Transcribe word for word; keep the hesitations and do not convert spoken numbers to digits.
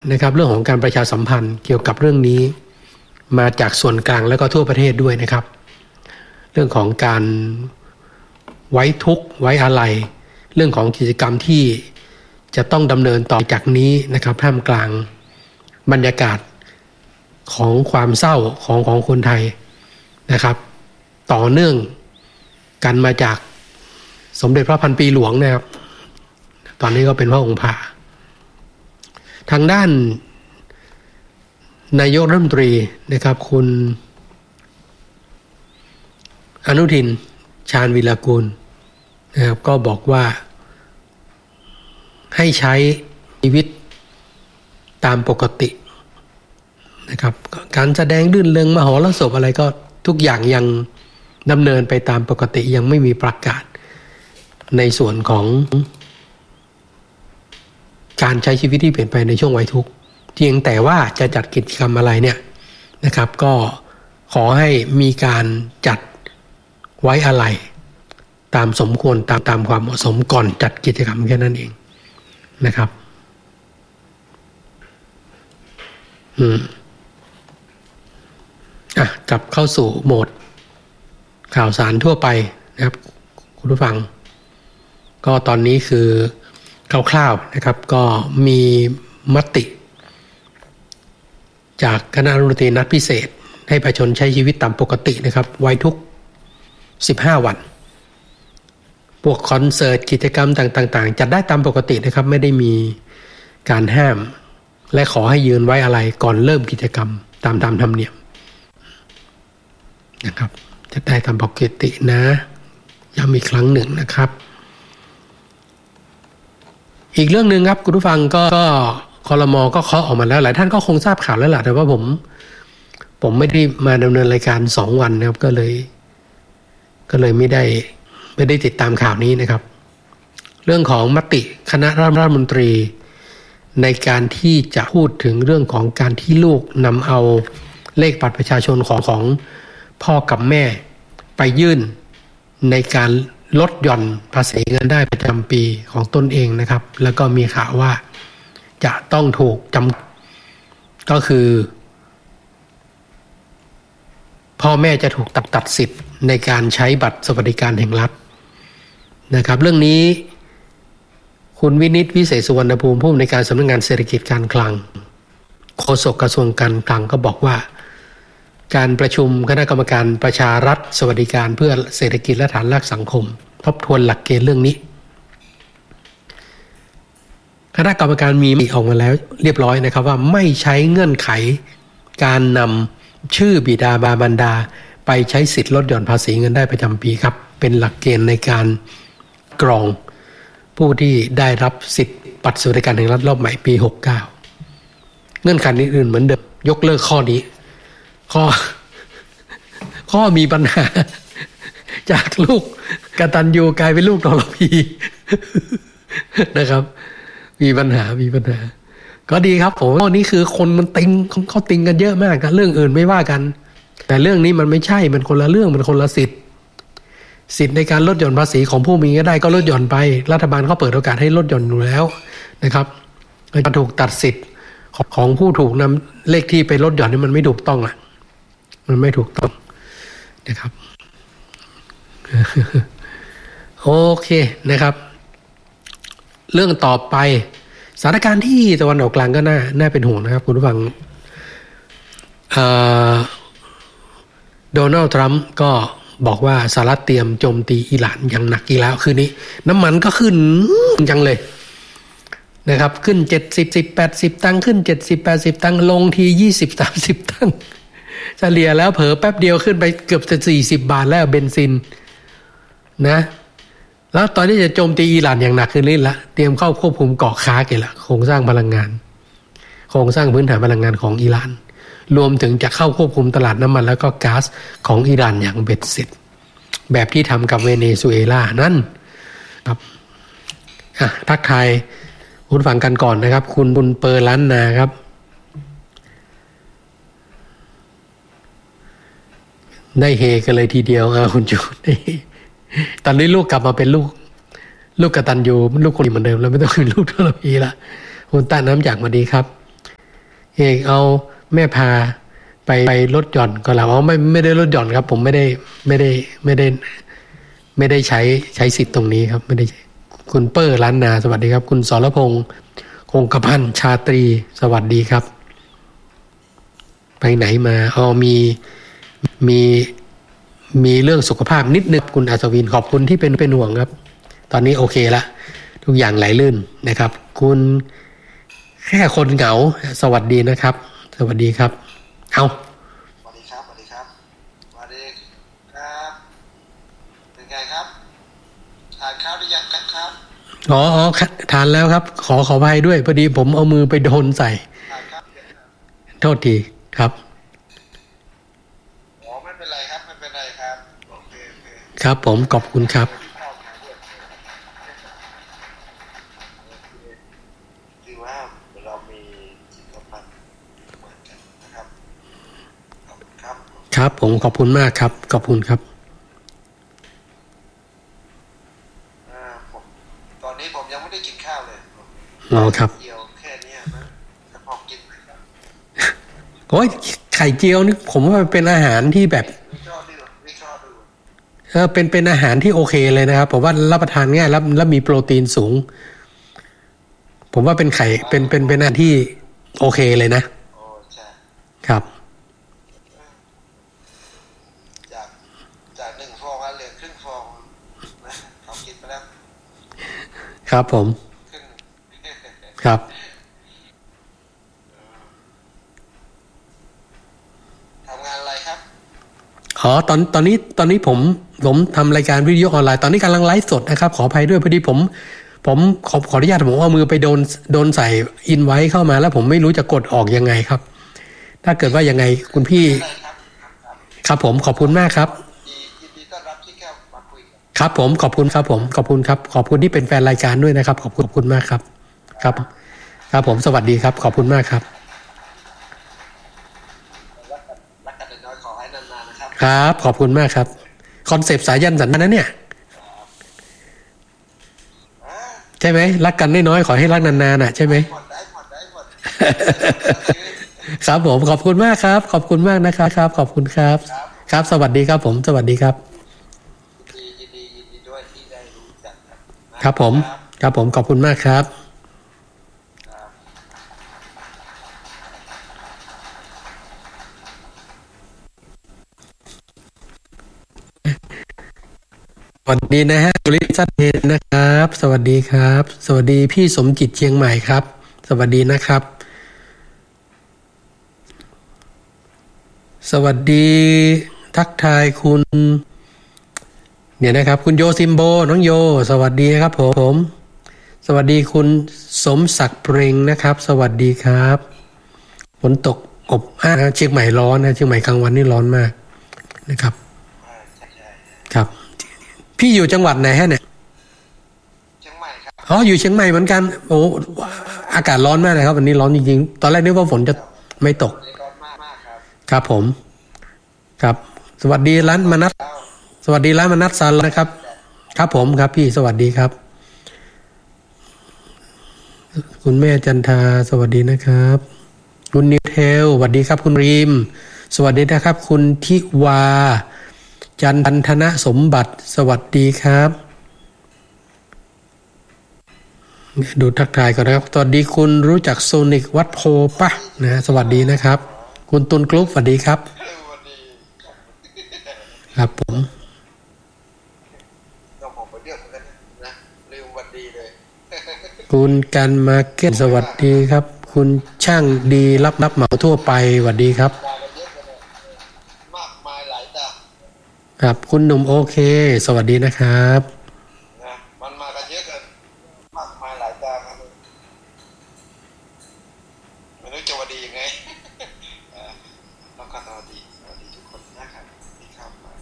นะครับเรื่องของการประชาสัมพันธ์เกี่ยวกับเรื่องนี้มาจากส่วนกลางแล้วก็ทั่วประเทศด้วยนะครับเรื่องของการไว้ทุกข์ไว้อาลัยเรื่องของกิจกรรมที่จะต้องดำเนินต่อจากนี้นะครับท่ามกลางบรรยากาศของความเศร้าของของคนไทยนะครับต่อเนื่องกันมาจากสมเด็จพระพันปีหลวงนะครับตอนนี้ก็เป็นพระองค์ผ่าทางด้านนายกรัฐมนตรีนะครับคุณอนุทินชาญวิรากูลนะครับก็บอกว่าให้ใช้ชีวิตตามปกตินะครับการแสดงรื่นเริงมหรสพอะไรก็ทุกอย่างยังดำเนินไปตามปกติยังไม่มีประกาศในส่วนของการใช้ชีวิตที่เปลี่ยนไปในช่วงวัยทุกข์เพียงแต่ว่าจะจัดกิจกรรมอะไรเนี่ยนะครับก็ขอให้มีการจัดไว้อาลัยตามสมควรตามตามความเหมาะสมก่อนจัดกิจกรรมแค่นั้นเองนะครับอืมอ่ะกลับเข้าสู่โหมดข่าวสารทั่วไปนะครับคุณผู้ฟังก็ตอนนี้คือคร่าวๆนะครับก็มีมติจากคณะรัฐมนตรีนัดพิเศษให้ประชาชนใช้ชีวิตตามปกตินะครับไว้ทุกสิบห้าวันพวกคอนเสิร์ตกิจกรรมต่างๆจัดได้ตามปกตินะครับไม่ได้มีการห้ามและขอให้ยืนไว้อะไรก่อนเริ่มกิจกรรมตามตามธรรมเนียมนะครับจะได้ตามปกตินะย้ำอีกครั้งหนึ่งนะครับอีกเรื่องนึงครับคุณผู้ฟังก็ครม.ก็เคาะออกมาแล้วหลายท่านก็คงทราบข่าวแล้วแหละแต่ว่าผมผมไม่ได้มาดำเนินรายการสองวันนะครับก็เลยก็เลยไม่ได้ไม่ได้ติดตามข่าวนี้นะครับเรื่องของมติคณะรัฐมนตรีในการที่จะพูดถึงเรื่องของการที่ลูกนำเอาเลขบัตรประชาชนของของพ่อกับแม่ไปยื่นในการลดหย่อนภาษีเงินได้ประจำปีของตนเองนะครับแล้วก็มีข่าวว่าจะต้องถูกจำก็คือพ่อแม่จะถูกตัดตัดสิทธิ์ในการใช้บัตรสวัสดิการแห่งรัฐนะครับเรื่องนี้คุณวินิตวิเศษสุวรรณภูมิผู้อำนวยการสำนักงานเศรษฐกิจการคลังโฆษกกระทรวงการคลังก็บอกว่าการประชุมคณะกรรมการประชารัฐสวัสดิการเพื่อเศรษฐกิจและฐานรากสังคมทบทวนหลักเกณฑ์เรื่องนี้คณะกรรมการมีมติออกมาแล้วเรียบร้อยนะครับว่าไม่ใช้เงื่อนไขการนำชื่อบิดามารดาไปใช้สิทธิ์ลดหย่อนภาษีเงินได้ประจำปีครับเป็นหลักเกณฑ์ในการกรองผู้ที่ได้รับสิทธิ์บัตรสวัสดิการแห่งรัฐรอบใหม่ปีหกสิบเก้าเงื่อนไขอื่นๆเหมือนเดิมยกเลิกข้อนี้ข้อข้อมีปัญหาจากลูกกตัญญูกลายเป็นลูกทรพีนะครับมีปัญหามีปัญหาก็ดีครับผมข้อนี้คือคนมันติงเขาติงกันเยอะมากกันเรื่องอื่นไม่ว่ากันแต่เรื่องนี้มันไม่ใช่มันคนละเรื่องมันคนละสิทธิ์สิทธิ์ในการลดหย่อนภาษีของผู้มีก็ได้ก็ลดหย่อนไปรัฐบาลเขาเปิดโอกาสให้ลดหย่อนอยู่แล้วนะครับการถูกตัดสิทธิ์ของผู้ถูกนำเลขที่ไปลดหย่อนนี่มันไม่ถูกต้องอ่ะมันไม่ถูกต้องนะครับโอเคนะครับเรื่องต่อไปสถานการณ์ที่ตะวันออกกลางก็น่าน่าเป็นห่วงนะครับคุณผู้ฟังโดนัลด์ทรัมป์ก็บอกว่าสหรัฐเตรียมโจมตีอิหร่านอย่างหนักอีกแล้วคืนนี้น้ำมันก็ขึ้นจังเลยนะครับขึ้นเจ็ดสิบ สิบ แปดสิบตังค์ขึ้นเจ็ดสิบ แปดสิบตังค์ลงทียี่สิบ สามสิบตังค์เฉลี่ยแล้วเผลอแป๊บเดียวขึ้นไปเกือบจะสี่สิบบาทแล้วเบนซินนะแล้วตอนนี้จะโจมตีอิหร่านอย่างหนักขึ้นนี่ละเตรียมเข้าควบคุมเกาะค้าเกละโครงสร้างพลังงานโครงสร้างพื้นฐานพลังงานของอิหร่านรวมถึงจะเข้าควบคุมตลาดน้ำมันแล้วก็ก๊าซของอิหร่านอย่างเบ็ดเสร็จแบบที่ทำกับเวเนซุเอลานั่นครับอ่ะทักทายคุณฟังกันก่อนนะครับคุณบุญเปอร์ล้านนาครับได้เฮกันเลยทีเดียวอ่ะคุณจูนตอนนี้ลูกกลับมาเป็นลูกลูกกตัญญูลูกคนดีเหมือนเดิมแล้วไม่ต้องเป็นลูกทรพีละคุณต้าน้ำจากมาดีครับเอกเอาแม่พาไปไปลดหย่อนก็แล้วอ๋อไม่ไม่ได้ลดหย่อนครับผมไม่ได้ไม่ได้ไม่ได้ไม่ได้ใช้ใช้สิทธิ์ตรงนี้ครับไม่ได้คุณเปอร์ล้านนาสวัสดีครับคุณสรพงษ์คงกระพันชาตรีสวัสดีครับไปไหนมาอ๋อมีมีมีเรื่องสุขภาพนิดนึงคุณอัศวินขอบคุณที่เป็นเป็นห่วงครับตอนนี้โอเคละทุกอย่างไหลลื่นนะครับคุณแค่คนเหงาสวัสดีนะครับสวัสดีครับเอาสวัสดีครับสวัสดีครับสวัสดีครับเป็นไงครับทานข้าวหรือยังครับอ๋ออ๋อทานแล้วครับขอขออภัยด้วยพอดีผมเอามือไปโดนใส่โทษทีครับอ๋อไม่เป็นไรครับไม่เป็นไรครับโอเคโอเคครับผมขอบคุณครับคือว่าเรามีจิตสัมพันธ์เหมือนกันนะครับขอบคุณครับครับผมขอบคุณมากครับขอบคุณครับอ่าผมตอนนี้ผมยังไม่ได้กินข้าวเลยอ๋อครับเดียวแค่นี้นะจะพอกินไหมครับโอ้ยไข่เจียวนี่ผมว่าเป็นอาหารที่แบบวิเคราะห์ดูวิเคราะห์ดูเออเป็นเป็นอาหารที่โอเคเลยนะครับผมว่ารับประทานง่ายแล้วแล้วมีโปรตีนสูงผมว่าเป็นไข่เป็นเป็นเป็นอาหารที่โอเคเลยนะโอ้ใช่ครับจากจากหนึ่งฟองเหลือครึ่งฟองนะเขากินไปแล้วครับผมครับทำงานอะไรครับอ๋อตอนตอนนี้ตอนนี้ผมผมทำรายการวิดีโอออนไลน์ตอนนี้กำลังไลฟ์สดนะครับขออภัยด้วยพอดีผมผมขอขออนุญาตผมเอามือไปโดนโดนใส่อินไว้เข้ามาแล้วผมไม่รู้จะกดออกยังไงครับถ้าเกิดว่ายังไงคุณพี่ครับผมขอบคุณมากครับยินดีต้อนรับที่เข้ามาคุยครับผมขอบคุณครับผมขอบคุณครับขอบคุณที่เป็นแฟนรายการด้วยนะครับขอบคุณขอบคุณมากครับครับครับผมสวัสดีครับขอบคุณมากครับรักกันน้อยขอให้นานๆนะครับครับขอบคุณมากครับคอนเซปต์สายันสันนั้นเนี่ยใช่ไหมรักกันน้อยๆขอให้รักนานๆน่ะใช่ไหมครับผมขอบคุณมากครับขอบคุณมากนะครับครับขอบคุณครับครับสวัสดีครับผมสวัสดีครับยินดียินดีด้วยที่ได้รู้จักครับผมครับผมขอบคุณมากครับสวัสดีนะฮะบริษัทเทนนะครับสวัสดีครับสวัสดีพี่สมจิตเชียงใหม่ครับสวัสดีนะครับสวัสดีทักทายคุณเนี่ยนะครับคุณโยซิมโบน้องโยสวัสดีครับผมสวัสดีคุณสมศักดิ์เปร่งนะครับสวัสดีครับฝนตกอบอ้าวเชียงใหม่ร้อนนะเชียงใหม่กลางวันนี่ร้อนมากนะครับครับพี่อยู่จังหวัดไหนฮะเนี่ยเชียงใหม่ครับอ๋ออยู่เชียงใหม่เหมือนกันโอ้อากาศร้อนมากเลยครับวันนี้ร้อนจริงๆตอนแรกนึกว่าฝนจะไม่ตกร้อนมากมากครับครับผมครับสวัสดีร้านมนัสสวัสดีร้านมนัสซันนะครับครับผมครับพี่สวัสดีครับคุณแม่จันทาสวัสดีนะครับคุณนิวเทลสวัสดีครับคุณรีมสวัสดีนะครับคุณทิวาจันทนสมบัติสวัสดีครับดูทักทายก่อนนะครับสวัสดีคุณรู้จักโซนิกวัดโพปะนะสวัสดีนะครับคุณตุลกรุ๊ปสวัสดีครับครับผมต้องผมไปเรียกเหมือนกันนะลืมวันดีเลยคุณกันมาเก็ตสวัสดีครับคุณช่างดีรับรับเหมาทั่วไปสวัสดีครับมากมายหลายตาครับคุณหนุ่มโอเคสวัสดีนะครับนะมันมากันเยอะกันมากมายหลายตาครับไม่รู้จะว่าดียังไง